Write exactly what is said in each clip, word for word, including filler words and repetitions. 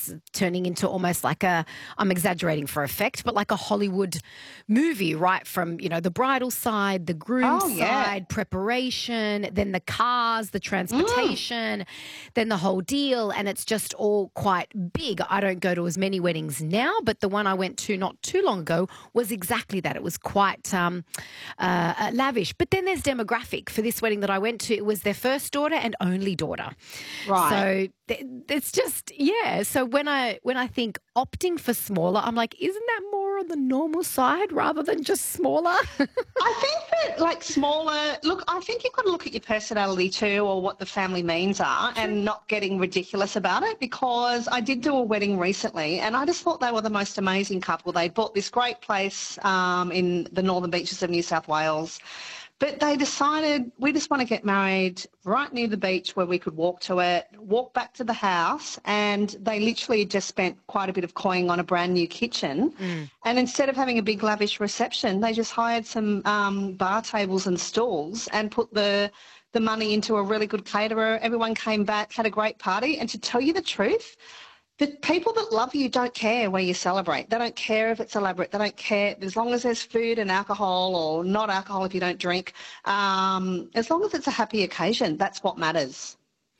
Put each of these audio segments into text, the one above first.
it's turning into almost like a, I'm exaggerating for effect, but like a Hollywood movie, right? From, you know, the bridal side, the groom Oh, yeah. side, preparation, then the cars, the Mm. transportation, then the whole deal. And it's just all quite big. I don't go to as many weddings now, but the one I went to not too long ago was exactly that. It was quite um, uh, uh, lavish. But then there's demographic. For this wedding that I went to, it was their first daughter and only daughter. Right. So th- it's just, yeah. So when I when I think opting for smaller, I'm like, isn't that more on the normal side rather than just smaller? I think that, like, smaller, look, I think you've got to look at your personality too, or what the family means are, True. and not getting ridiculous about it, because I did do a wedding recently and I just thought they were the most amazing couple. They bought this great place um, in the northern beaches of New South Wales. But they decided, we just want to get married right near the beach where we could walk to it, walk back to the house, and they literally just spent quite a bit of coin on a brand new kitchen. Mm. And instead of having a big lavish reception, they just hired some um, bar tables and stools and put the the money into a really good caterer. Everyone came back, had a great party. And to tell you the truth, the people that love you don't care where you celebrate. They don't care if it's elaborate. They don't care as long as there's food and alcohol, or not alcohol if you don't drink. Um, as long as it's a happy occasion, that's what matters.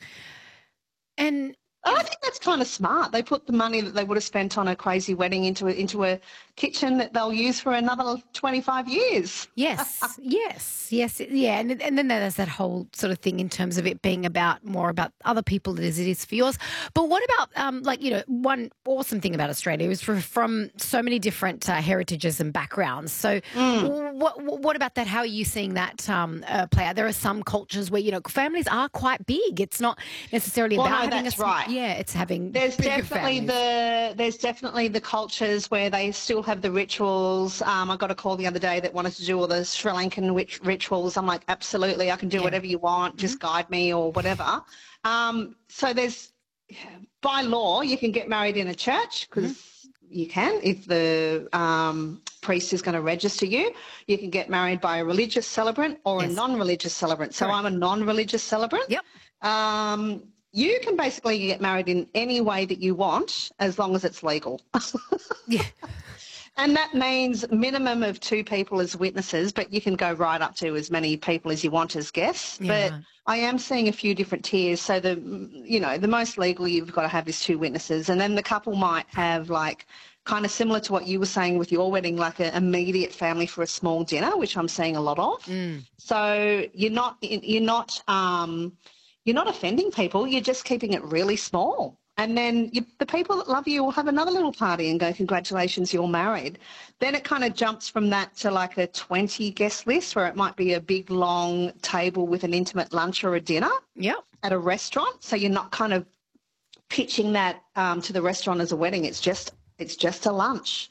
And I think that's kind of smart. They put the money that they would have spent on a crazy wedding into a, into a kitchen that they'll use for another twenty-five years. yes, yes, yes, yeah, and and then there's that whole sort of thing in terms of it being about more about other people as it is for yours. But what about um, like, you know, one awesome thing about Australia is for, from so many different uh, heritages and backgrounds. So Mm. what what about that? How are you seeing that um, uh, play out? There are some cultures where, you know, families are quite big. It's not necessarily Well, about no, having that's a sm- right. yeah, it's having There's bigger definitely families. the there's definitely the cultures where they still have the rituals. Um, I got a call the other day that wanted to do all the Sri Lankan wit- rituals. I'm like, absolutely, I can do Yeah. whatever you want. Just guide me or whatever. Um, so there's, by law, you can get married in a church, because you can, if the um, priest is going to register you. You can get married by a religious celebrant or Yes. a non-religious celebrant. So Correct. I'm a non-religious celebrant. Yep. Um, you can basically get married in any way that you want, as long as it's legal. Yeah. And that means minimum of two people as witnesses, but you can go right up to as many people as you want as guests. Yeah, But right. I am seeing a few different tiers. So the, you know, the most legal you've got to have is two witnesses, and then the couple might have, like, kind of similar to what you were saying with your wedding, like an immediate family for a small dinner, which I'm seeing a lot of. Mm. So you're not you're not um, you're not offending people. You're just keeping it really small. And then you, the people that love you will have another little party and go, congratulations, you're married. Then it kind of jumps from that to like a twenty guest list, where it might be a big, long table with an intimate lunch or a dinner Yep. at a restaurant. So you're not kind of pitching that um, to the restaurant as a wedding. It's just it's just a lunch.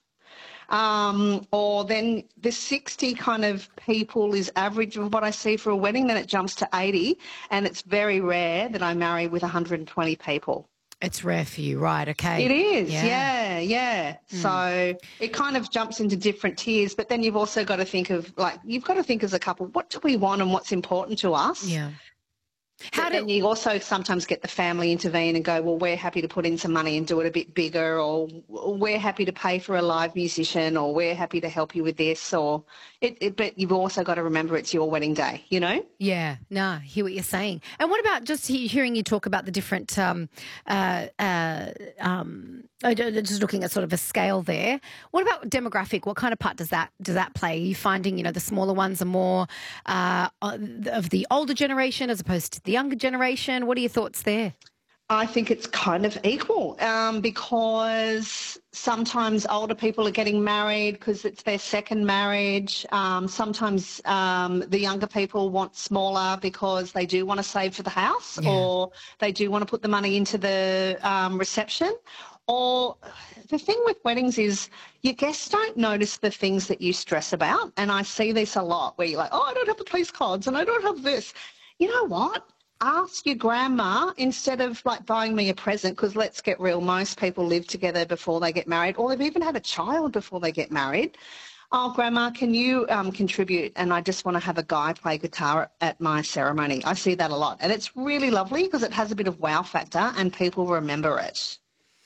Um, or then the sixty kind of people is average of what I see for a wedding. Then it jumps to eighty, and it's very rare that I marry with one hundred twenty people. It's rare for you, right? Okay. It is, Yeah. yeah, yeah. So it kind of jumps into different tiers, but then you've also got to think of, like, you've got to think as a couple, what do we want and what's important to us? Yeah. How How then do you also sometimes get the family intervene and go, well, we're happy to put in some money and do it a bit bigger, or we're happy to pay for a live musician, or we're happy to help you with this, or it, it but you've also got to remember it's your wedding day, you know? Yeah, no, I hear what you're saying. And what about just he- hearing you talk about the different, um, uh, uh, um, oh, ju- just looking at sort of a scale there. What about demographic? What kind of part does that does that play? Are you finding, you know, the smaller ones are more uh, of the older generation as opposed to the younger generation? What are your thoughts there? I think it's kind of equal, um, because sometimes older people are getting married because it's their second marriage. Um, sometimes um, the younger people want smaller because they do want to save for the house, Yeah. or they do want to put the money into the um, reception. Or the thing with weddings is your guests don't notice the things that you stress about. And I see this a lot, where you're like, oh, I don't have the place cards and I don't have this. You know what? Ask your grandma, instead of like buying me a present, because let's get real, most people live together before they get married, or they've even had a child before they get married. Oh, Grandma, can you um, contribute? And I just want to have a guy play guitar at my ceremony. I see that a lot. And it's really lovely because it has a bit of wow factor and people remember it.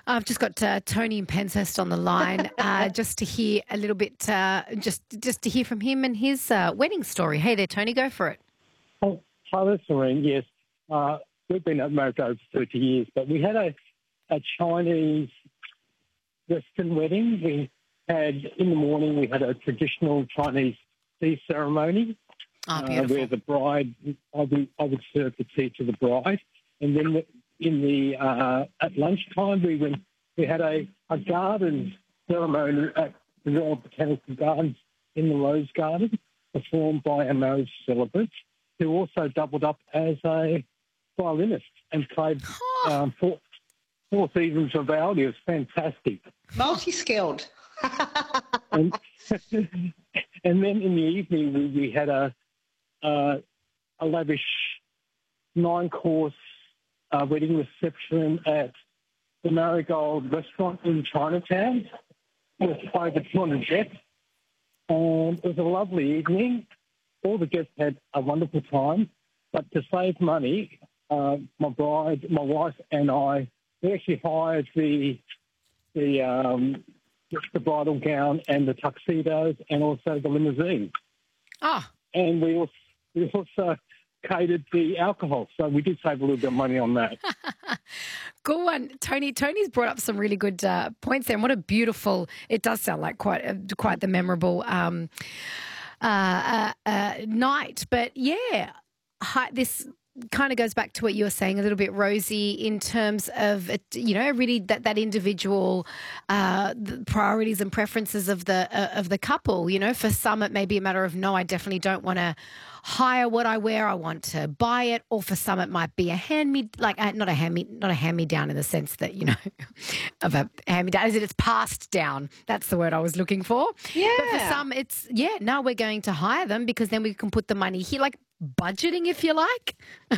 I've just got uh, Tony in Penshurst on the line, uh, just to hear a little bit, uh, just just to hear from him and his uh, wedding story. Hey there, Tony, go for it. Oh, hello, Serene. Yes, uh, we've been married over thirty years, but we had a, a Chinese Western wedding. We had, in the morning, we had a traditional Chinese tea ceremony. Oh, uh, beautiful. where the bride, I would, I would serve the tea to the bride. And then in the uh, at lunchtime, we went, we had a, a garden ceremony at the Royal Botanical Gardens in the Rose Garden, performed by a marriage celebrant who also doubled up as a violinist and played um, four, four seasons of Vivaldi. It was fantastic. Multi-skilled. and, and then in the evening, we, we had a, a, a lavish nine-course uh, wedding reception at the Marigold restaurant in Chinatown with over two hundred guests. And it was a lovely evening. All the guests had a wonderful time. But to save money, uh, my bride, my wife and I, we actually hired the the um, the bridal gown and the tuxedos and also the limousine. Oh. And we also, we also catered the alcohol, so we did save a little bit of money on that. Good one, Tony. Tony's brought up some really good uh, points there, and what a beautiful, it does sound like quite a, quite the memorable um, uh, uh, uh, night. But yeah, hi, this kind of goes back to what you were saying a little bit, Rosie, in terms of, it, you know, really that, that individual uh, the priorities and preferences of the uh, of the couple. You know, for some it may be a matter of, no, I definitely don't want to hire what I wear, I want to buy it. Or for some it might be a hand me, like uh, not a hand me, not a hand me down in the sense that, you know, of a hand me down, as it's passed down. That's the word I was looking for. Yeah. But for some it's, yeah, now we're going to hire them because then we can put the money here, like budgeting, if you like.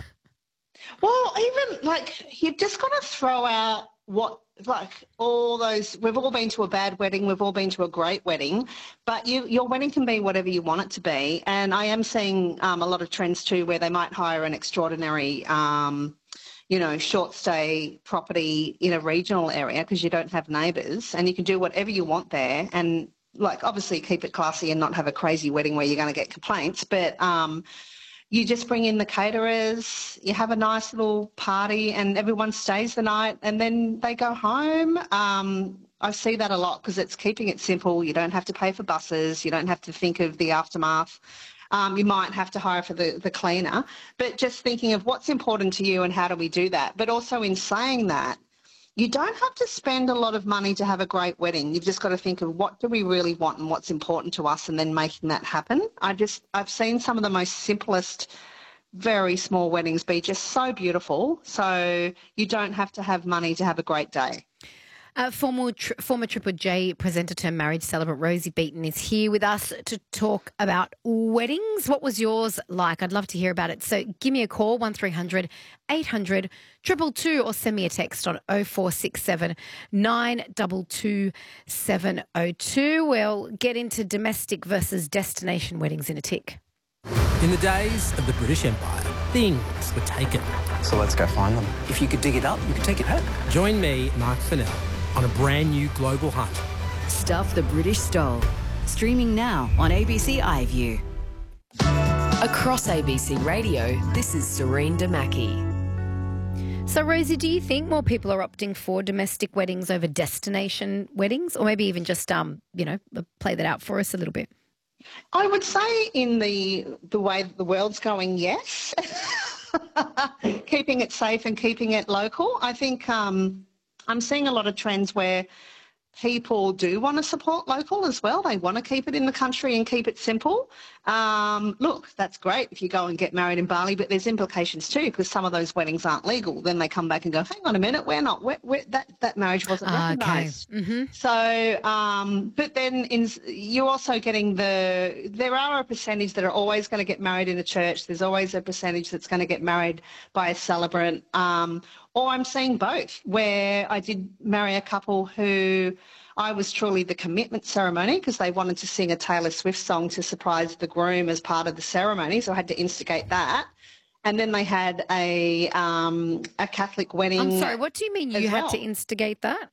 Well, even like you've just got to throw out what, like all those, we've all been to a bad wedding, we've all been to a great wedding, but you, your wedding can be whatever you want it to be. And I am seeing um, a lot of trends too where they might hire an extraordinary, um, you know, short stay property in a regional area because you don't have neighbours, and you can do whatever you want there. And like obviously keep it classy and not have a crazy wedding where you're going to get complaints, but um, you just bring in the caterers, you have a nice little party and everyone stays the night and then they go home. Um, I see that a lot because it's keeping it simple. You don't have to pay for buses. You don't have to think of the aftermath. Um, you might have to hire for the, the cleaner, but just thinking of what's important to you and how do we do that. But also in saying that, you don't have to spend a lot of money to have a great wedding. You've just got to think of what do we really want and what's important to us and then making that happen. I just, I've seen some of the most simplest, very small weddings be just so beautiful. So you don't have to have money to have a great day. Uh, former, tri- former Triple J presenter turned marriage celebrant Rosie Beaton is here with us to talk about weddings. What was yours like? I'd love to hear about it. So give me a call, one three hundred eight hundred two two two, or send me a text on oh four six seven nine two two seven oh two. We'll get into domestic versus destination weddings in a tick. In the days of the British Empire, things were taken. So let's go find them. If you could dig it up, you could take it home. Join me, Mark Fennell, on a brand new global hunt. Stuff the British Stole. Streaming now on A B C iView. Across A B C Radio, this is Serene Damaki. So, Rosie, do you think more people are opting for domestic weddings over destination weddings, or maybe even just, um, you know, play that out for us a little bit? I would say in the the way that the world's going, yes. Keeping it safe and keeping it local. I think um, I'm seeing a lot of trends where people do want to support local as well. They want to keep it in the country and keep it simple. Um, look, that's great if you go and get married in Bali, but there's implications too because some of those weddings aren't legal. Then they come back and go, hang on a minute, we're not, we're, we're, that, that marriage wasn't Ah, recognised. okay. Mm-hmm. So, um, but then in, you're also getting the, there are a percentage that are always going to get married in a church. There's always a percentage that's going to get married by a celebrant. Um, or I'm seeing both, where I did marry a couple who I was truly the commitment ceremony because they wanted to sing a Taylor Swift song to surprise the groom as part of the ceremony, so I had to instigate that. And then they had a um, a Catholic wedding. I'm sorry, what do you mean you as had well. to instigate that?